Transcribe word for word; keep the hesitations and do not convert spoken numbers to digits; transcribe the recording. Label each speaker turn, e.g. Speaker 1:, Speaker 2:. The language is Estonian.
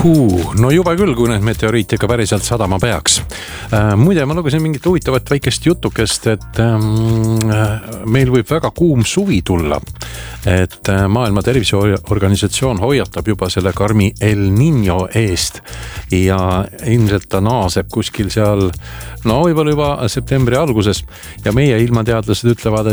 Speaker 1: Huu, no juba küll, kui need meteoriit ikka päriselt sadama peaks. Äh, muide, ma lugesin mingit huvitavat väikest jutukest, et ähm, meil võib väga kuum suvi tulla. Et äh, Maailma Terviseorganisatsioon hoiatab juba selle karmi El Niño eest ja ilmselt ta naaseb kuskil seal, no võib-olla juba septembri alguses ja meie ilmateadlased ütlevad,